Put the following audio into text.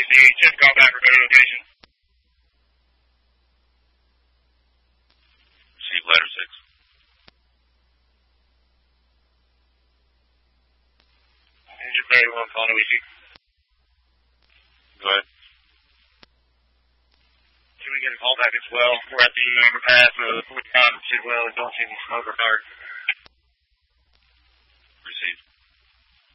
WC. Just call back for better location. Chief, ladder 6. Engine bay 1, calling WC. Go ahead. Can we get a call back as well? We're at the overpass of Woodcott and Sidwell and don't see any smoke or dark.